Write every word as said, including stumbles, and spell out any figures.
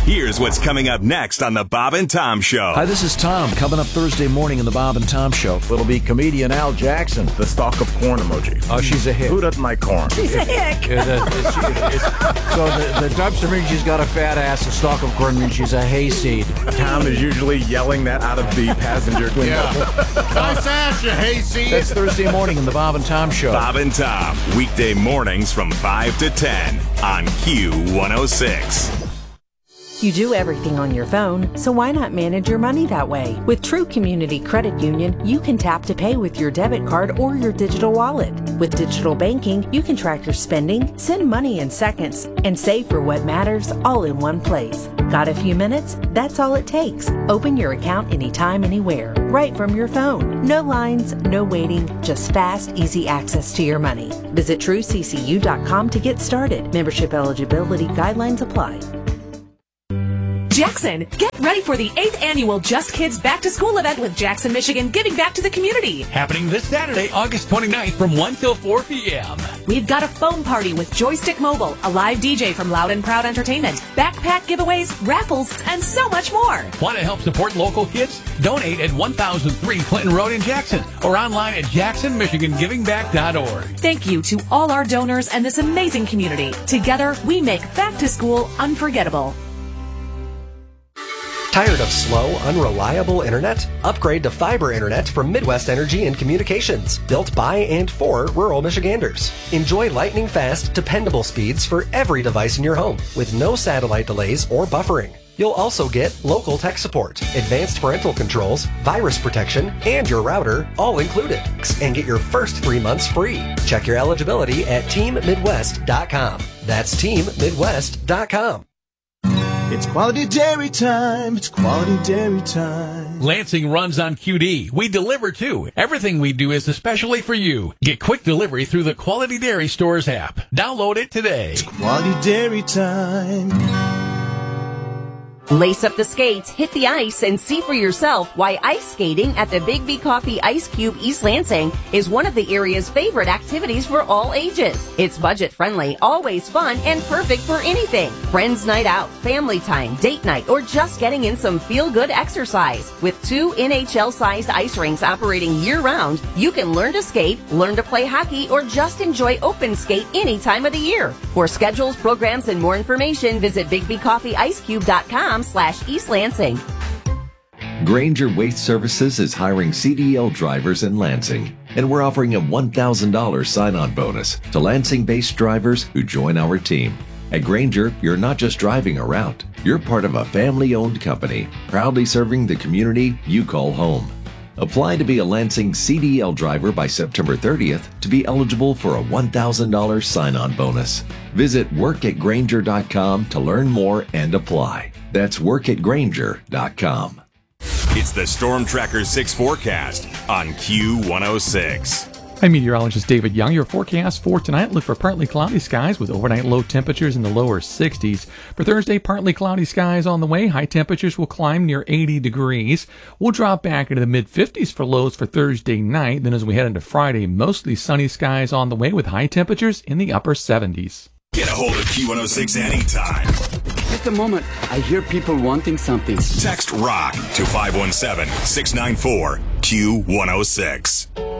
Here's what's coming up next on the Bob and Tom Show. Hi, this is Tom. Coming up Thursday morning in the Bob and Tom Show. It'll be comedian Al Jackson, the stalk of corn emoji. Oh, she's a hick. Who doesn't like corn? She's a hick. Yeah, that- it's- it's- so the, the dumpster means she's got a fat ass. The stalk of corn means she's a hayseed. Tom is usually yelling that out of the passenger window. Nice ass, you hayseed. That's Thursday morning in the Bob and Tom Show. Bob and Tom, weekday mornings from five to ten on Q one oh six. You do everything on your phone, so why not manage your money that way? With True Community Credit Union, you can tap to pay with your debit card or your digital wallet. With digital banking, you can track your spending, send money in seconds, and save for what matters all in one place. Got a few minutes? That's all it takes. Open your account anytime, anywhere, right from your phone. No lines, no waiting, just fast, easy access to your money. Visit true c c u dot com to get started. Membership eligibility guidelines apply. Jackson, get ready for the eighth annual Just Kids Back to School event with Jackson, Michigan, giving back to the community. Happening this Saturday, August twenty-ninth from one till four p.m. We've got a foam party with Joystick Mobile, a live D J from Loud and Proud Entertainment, backpack giveaways, raffles, and so much more. Want to help support local kids? Donate at one thousand three Clinton Road in Jackson or online at jackson michigan giving back dot org. Thank you to all our donors and this amazing community. Together, we make Back to School unforgettable. Tired of slow, unreliable internet? Upgrade to fiber internet from Midwest Energy and Communications, built by and for rural Michiganders. Enjoy lightning-fast, dependable speeds for every device in your home, with no satellite delays or buffering. You'll also get local tech support, advanced parental controls, virus protection, and your router all included. And get your first three months free. Check your eligibility at team midwest dot com. That's team midwest dot com. It's quality dairy time. It's quality dairy time. Lansing runs on Q D. We deliver too. Everything we do is especially for you. Get quick delivery through the Quality Dairy Stores app. Download it today. It's quality dairy time. Lace up the skates, hit the ice, and see for yourself why ice skating at the Big B Coffee Ice Cube East Lansing is one of the area's favorite activities for all ages. It's budget-friendly, always fun, and perfect for anything. Friends night out, family time, date night, or just getting in some feel-good exercise. With two N H L-sized ice rinks operating year-round, you can learn to skate, learn to play hockey, or just enjoy open skate any time of the year. For schedules, programs, and more information, visit big b coffee ice cube dot com slash East Lansing. Grainger Waste Services is hiring C D L drivers in Lansing, and we're offering a one thousand dollars sign-on bonus to Lansing-based drivers who join our team. At Grainger, you're not just driving a route. You're part of a family-owned company, proudly serving the community you call home. Apply to be a Lansing C D L driver by September thirtieth to be eligible for a one thousand dollars sign-on bonus. Visit work at grainger dot com to learn more and apply. That's work at grainger dot com. It's the Storm Tracker six forecast on Q one oh six. I'm meteorologist David Young. Your forecast for tonight, look for partly cloudy skies with overnight low temperatures in the lower sixties. For Thursday, partly cloudy skies on the way. High temperatures will climb near eighty degrees. We'll drop back into the mid fifties for lows for Thursday night. Then as we head into Friday, mostly sunny skies on the way with high temperatures in the upper seventies. Get a hold of Q one oh six anytime. Just a moment. I hear people wanting something. Text ROCK to five one seven, six nine four, Q one oh six.